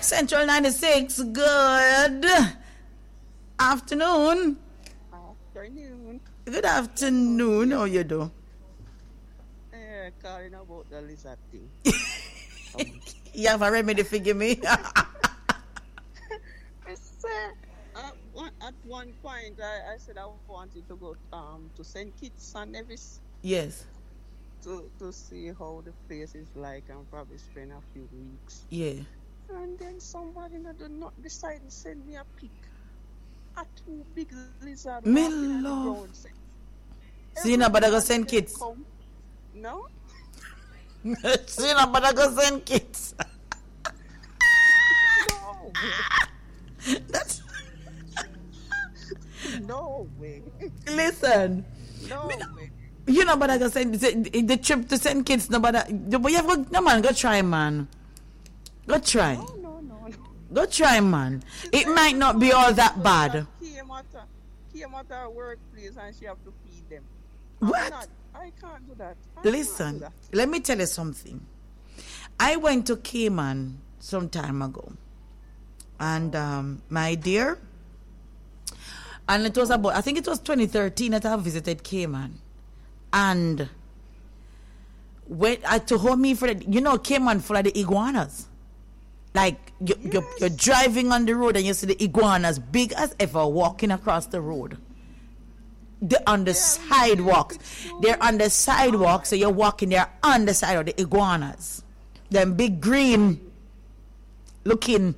Central 96, good afternoon. Afternoon. Good afternoon. How you do? Calling about the lizard thing. You have a remedy for give me? At one point, I said I wanted to go to St. Kitts and Nevis. Yes. To see how the place is like and probably spend a few weeks. Yeah. And then somebody not decide to send me a pic. A two big lizard. Me love. So you know about to go St. Kitts? No? So you know about to go St. Kitts? No. That's... No way. Listen. No way. You know about to go the trip to St. Kitts, no, but you have to, no man, go try, man. Go try. No. Go try, man. It might not be all that bad. Came at her workplace and she have to feed them. What? I can't do that. Listen, let me tell you something. I went to Cayman some time ago. And my dear, and it was about, I think it was 2013 that I visited Cayman. And when I to hold me for the, you know, Cayman full of the iguanas. Like you're driving on the road and you see the iguanas big as ever walking across the road. They're on the sidewalks. They're on the sidewalk, so you're walking there on the side of the iguanas. Them big green looking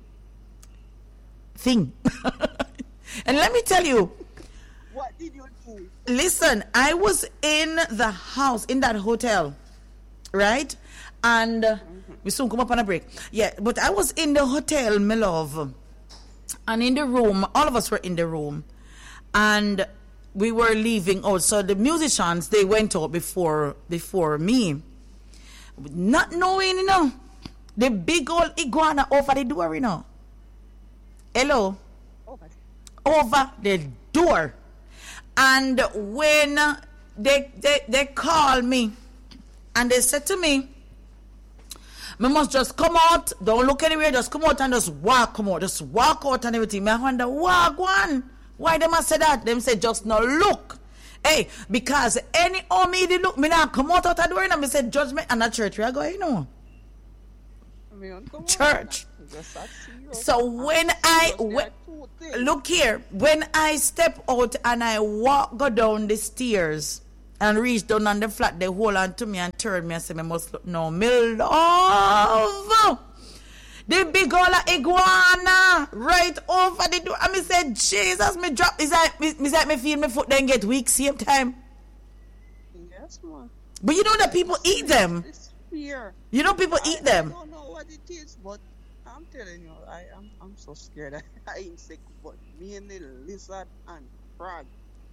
thing. And let me tell you. What did you do? Listen, I was in the house, in that hotel, right? And we soon come up on a break. Yeah, but I was in the hotel, my love. And in the room, all of us were in the room. And we were leaving out. So the musicians, they went out before me. Not knowing, you know, the big old iguana over the door, you know. Hello? Over the door. And when they called me and they said to me, "We must just come out, don't look anywhere, just come out and just walk out and everything." I wonder, walk one. Why they must say that? Them say just no look. Hey, because any me they look, me now come out the door and me say judgment and a church where I go, you know. Church. So when look here, when I step out and I go down the stairs and reach down on the flat, they hold on to me and turn me and say, "Me must look now, me love." The big old iguana right over the door. And me said, Jesus, me drop. Is that me feel my foot then get weak same time? Yes, man. But you know that people eat them. It's fear. You know people eat them. I don't know what it is, but I'm telling you, I'm so scared. I ain't sick, but me and the lizard and frog.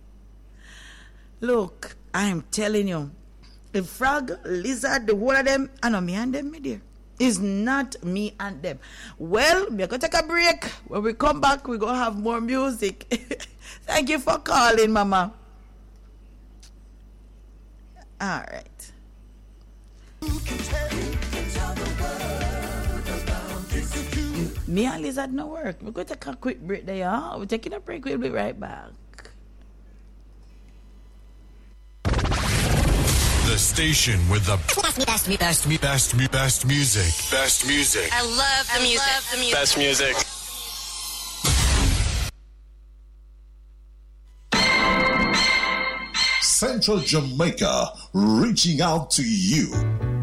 Look, I'm telling you, the frog, lizard, the whole of them, I know me and them, my dear. It's not me and them. Well, we're going to take a break. When we come back, we're going to have more music. Thank you for calling, Mama. All right. Me and Lizard no work. We're going to take a quick break there. Huh? We're taking a break. We'll be right back. The station with the best music. Best music. I love the music. Best music. Central Jamaica, reaching out to you.